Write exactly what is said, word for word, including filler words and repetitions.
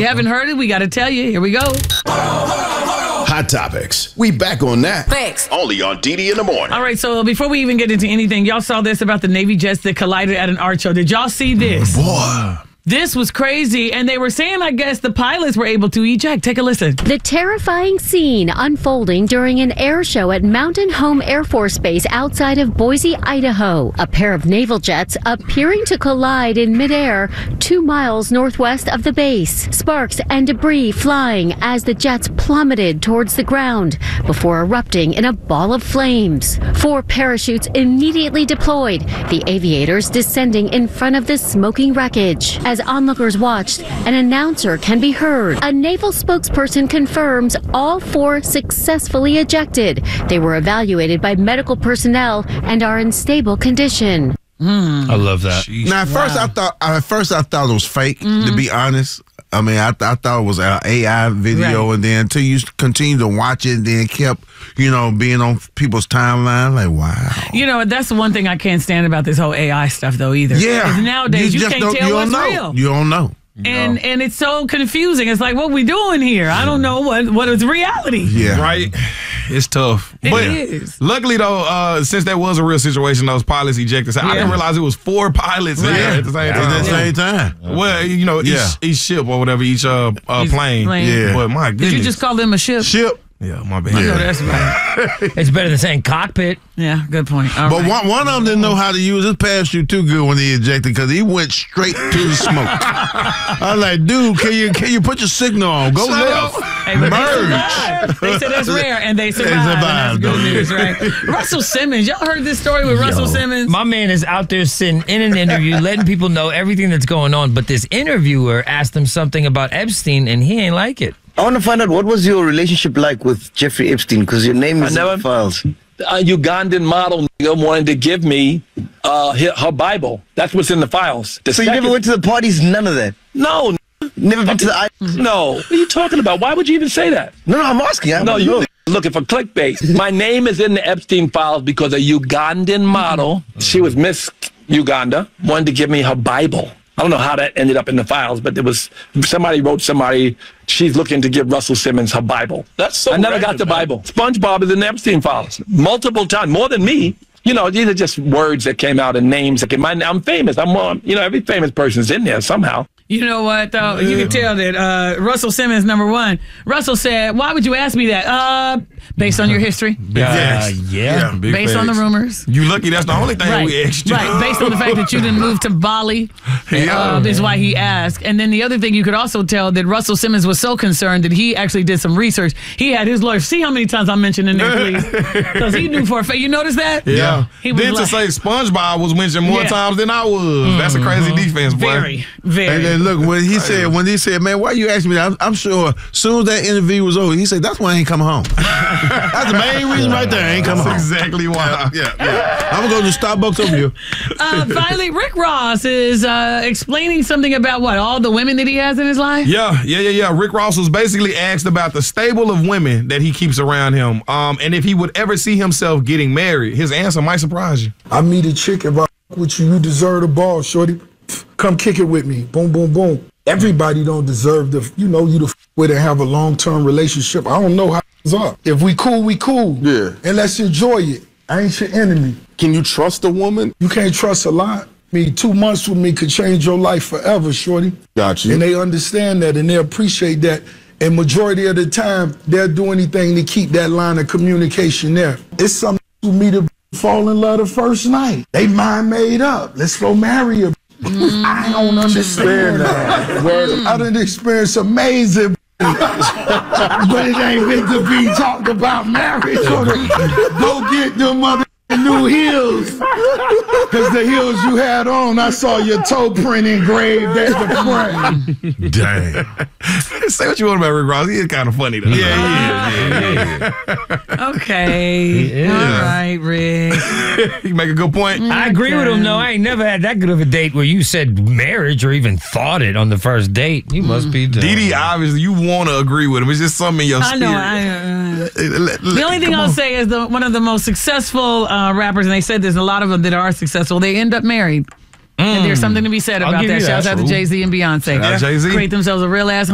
You haven't heard it? We got to tell you. Here we go. Hot Topics. We back on that. Thanks. Only on D D in the morning. All right, so before we even get into anything, y'all saw this about the Navy jets that collided at an art show. Did y'all see this? Boy. This was crazy, and they were saying, I guess, the pilots were able to eject. Take a listen. The terrifying scene unfolding during an air show at Mountain Home Air Force Base outside of Boise, Idaho. A pair of naval jets appearing to collide in midair two miles northwest of the base. Sparks and debris flying as the jets plummeted towards the ground before erupting in a ball of flames. Four parachutes immediately deployed, the aviators descending in front of the smoking wreckage. As onlookers watched, an announcer can be heard. A naval spokesperson confirms all four successfully ejected. They were evaluated by medical personnel and are in stable condition. Mm. I love that. Jeez. Now, at wow. first I thought, at first I thought it was fake. Mm-hmm. To be honest, I mean, I, th- I thought it was an A I video, right. And then until you continue to watch it, then it kept, you know, being on people's timeline. Like, wow. You know, that's the one thing I can't stand about this whole A I stuff, though, either. Yeah. Nowadays, you, you can't tell you what's know. real. You don't know. And no. and it's so confusing. It's like, what we doing here? I don't know what what is reality. Yeah, right. It's tough. It but is. Luckily, though, uh, since that was a real situation, those pilots ejected. So yeah. I didn't realize it was four pilots right. yeah. at the same yeah. time. At the same time. Well, you know, each, yeah. each ship or whatever, each uh, uh, plane. plane. Yeah. But my goodness. Did you just call them a ship? Ship. Yeah, my bad. I know that's right. It's better than saying cockpit. Yeah, good point. All but right. one, one of them didn't know how to use his parachute too good when he ejected because he went straight to the smoke. I was like, dude, can you can you put your signal on? Go left. Hey, but merge. They, they said that's rare, and they survived. They survived. And that's good news, right? Russell Simmons. Y'all heard this story with Yo. Russell Simmons? My man is out there sitting in an interview, letting people know everything that's going on. But this interviewer asked him something about Epstein, and he ain't like it. I want to find out, what was your relationship like with Jeffrey Epstein? Because your name is never, in the files. A Ugandan model wanted to give me uh, her Bible. That's what's in the files. The so second, you never went to the parties? None of that? No. Never been to the... No. What are you talking about? Why would you even say that? No, no, I'm asking. I'm no, you're looking for clickbait. My name is in the Epstein files because a Ugandan model, she was Miss Uganda, wanted to give me her Bible. I don't know how that ended up in the files, but there was somebody wrote somebody, she's looking to give Russell Simmons her Bible. That's so I never random, got the man. Bible. SpongeBob is in the Epstein files multiple times, more than me. You know, these are just words that came out and names that came out. I'm famous. I'm on, you know, every famous person's in there somehow. You know what, though? You can tell that uh, Russell Simmons, number one. Russell said, why would you ask me that? Uh, based on your history. Uh, yes. Yeah. yeah based facts. on the rumors. You lucky that's the only thing right. we asked you. Right, based on the fact that you didn't move to Bali. Yeah. Uh, is why he asked. And then the other thing, you could also tell that Russell Simmons was so concerned that he actually did some research. He had his lawyer. See how many times I'm mentioning there, please? Because he knew for a fact. You notice that? Yeah. He was then like, to say SpongeBob was mentioned more yeah. times than I was. Mm-hmm. That's a crazy defense, boy. Very, very. And then look, when he said, when he said, man, why you asking me that? I'm, I'm sure as soon as that interview was over, he said, that's why I ain't coming home. That's the main reason right there. I ain't coming home. That's exactly why. Yeah, yeah. yeah. I'm going to go to Starbucks over here. Uh, finally, Rick Ross is uh, explaining something about what? All the women that he has in his life? Yeah, yeah, yeah, yeah. Rick Ross was basically asked about the stable of women that he keeps around him, um, and if he would ever see himself getting married. His answer might surprise you. I meet a chick, if I f- with you, you deserve the ball, shorty. Come kick it with me. Boom, boom, boom. Everybody don't deserve the, you know, you to f- with and have a long-term relationship. I don't know how it's up. If we cool, we cool. Yeah. And let's enjoy it. I ain't your enemy. Can you trust a woman? You can't trust a lot. I mean, two months with me could change your life forever, shorty. Got you. And they understand that and they appreciate that. And majority of the time, they'll do anything to keep that line of communication there. It's something for me to fall in love the first night. They mind made up. Let's go marry her. Mm. I don't understand that. Word. I done experienced amazing, but it ain't meant to be talked about marriage. So go get them mother new heels, because the heels you had on, I saw your toe print engraved at the front. Dang. Say what you want about Rick Ross. He is kind of funny, though. Yeah, yeah, yeah, yeah. Okay. All right, Rick. You make a good point. I agree with him, though. I ain't never had that good of a date where you said marriage or even thought it on the first date. You must be done. D D, obviously, you want to agree with him. It's just something in your I spirit. know. I, uh, the only thing I'll say is the one of the most successful uh, rappers, and they said there's a lot of them that are successful, they end up married. Mm. And there's something to be said about that. that. Shouts out to Jay-Z and Beyonce. Shout out Jay-Z. Create themselves a real ass